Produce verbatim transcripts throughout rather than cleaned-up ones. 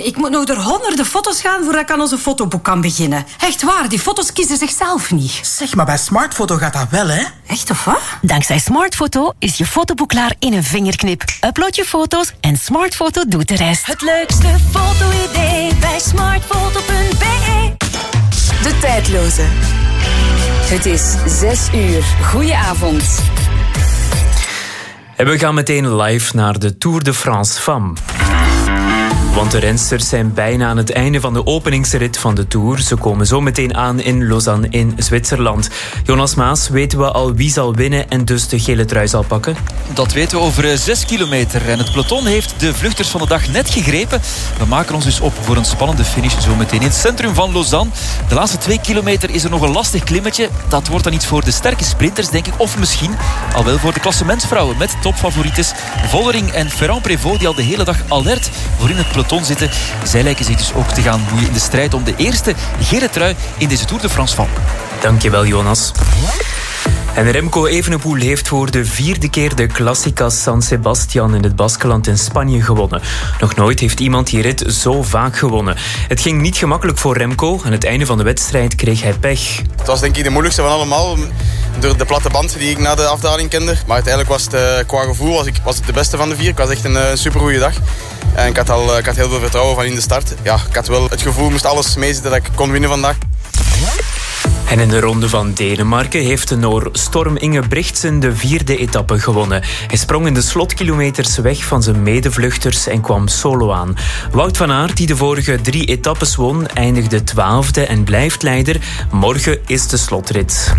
ik moet nog door honderden foto's gaan voordat ik aan onze fotoboek kan beginnen. Echt waar, die foto's kiezen zichzelf niet. Zeg, maar bij Smartfoto gaat dat wel, hè? Echt of wat? Dankzij Smartfoto is je fotoboek klaar in een vingerknip. Upload je foto's en Smartfoto doet de rest. Het leukste foto-idee bij smartfoto punt b e. De tijdloze. Het is zes uur. Goedenavond. En we gaan meteen live naar de Tour de France Femmes. Want de rensters zijn bijna aan het einde van de openingsrit van de Tour. Ze komen zo meteen aan in Lausanne in Zwitserland. Jonas Maas, weten we al wie zal winnen en dus de gele trui zal pakken? Dat weten we over zes kilometer. En het peloton heeft de vluchters van de dag net gegrepen. We maken ons dus op voor een spannende finish zo meteen in het centrum van Lausanne. De laatste twee kilometer is er nog een lastig klimmetje. Dat wordt dan iets voor de sterke sprinters, denk ik. Of misschien al wel voor de klassementsvrouwen met topfavorites Vollering en Ferrand-Prévot, die al de hele dag alert voor in het peloton zitten. Zij lijken zich dus ook te gaan boeien in de strijd om de eerste gele trui in deze Tour de France Femmes. Dankjewel, Jonas. En Remco Evenepoel heeft voor de vierde keer de Classica San Sebastian in het Baskenland in Spanje gewonnen. Nog nooit heeft iemand die rit zo vaak gewonnen. Het ging niet gemakkelijk voor Remco. Aan het einde van de wedstrijd kreeg hij pech. Het was denk ik de moeilijkste van allemaal. Door de platte band die ik na de afdaling kende. Maar uiteindelijk was het uh, qua gevoel was, ik, was het de beste van de vier. Het was echt een uh, supergoeie dag. En ik had, al, ik had heel veel vertrouwen van in de start. Ja, ik had wel het gevoel, moest alles meezitten dat ik kon winnen vandaag. En in de ronde van Denemarken heeft de Noor Storm Ingebrigtsen de vierde etappe gewonnen. Hij sprong in de slotkilometers weg van zijn medevluchters en kwam solo aan. Wout van Aert, die de vorige drie etappes won, eindigde twaalfde en blijft leider. Morgen is de slotrit.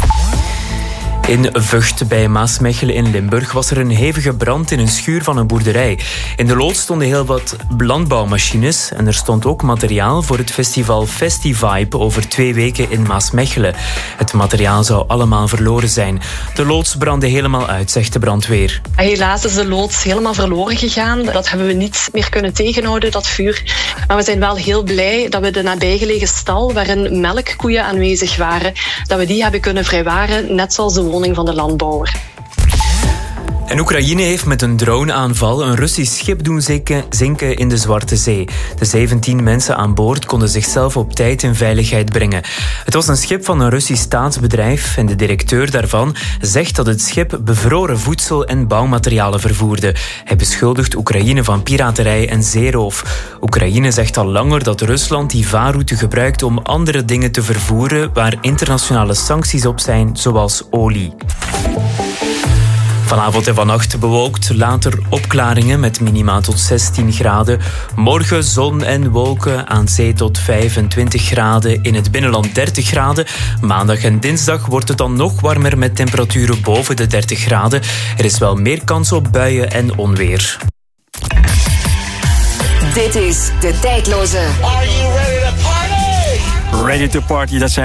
In Vught bij Maasmechelen in Limburg was er een hevige brand in een schuur van een boerderij. In de loods stonden heel wat landbouwmachines en er stond ook materiaal voor het festival Festivibe over twee weken in Maasmechelen. Het materiaal zou allemaal verloren zijn. De loods brandde helemaal uit, zegt de brandweer. Helaas is de loods helemaal verloren gegaan. Dat hebben we niet meer kunnen tegenhouden, dat vuur. Maar we zijn wel heel blij dat we de nabijgelegen stal waarin melkkoeien aanwezig waren, dat we die hebben kunnen vrijwaren, net zoals de woning van de landbouwer. En Oekraïne heeft met een droneaanval een Russisch schip doen zinken in de Zwarte Zee. De zeventien mensen aan boord konden zichzelf op tijd in veiligheid brengen. Het was een schip van een Russisch staatsbedrijf en de directeur daarvan zegt dat het schip bevroren voedsel en bouwmaterialen vervoerde. Hij beschuldigt Oekraïne van piraterij en zeeroof. Oekraïne zegt al langer dat Rusland die vaarroute gebruikt om andere dingen te vervoeren waar internationale sancties op zijn, zoals olie. Vanavond en vannacht bewolkt, later opklaringen met minima tot zestien graden. Morgen zon en wolken, aan zee tot vijfentwintig graden, in het binnenland dertig graden. Maandag en dinsdag wordt het dan nog warmer met temperaturen boven de dertig graden. Er is wel meer kans op buien en onweer. Dit is De Tijdloze. Are you ready to party? Ready to party, dat zijn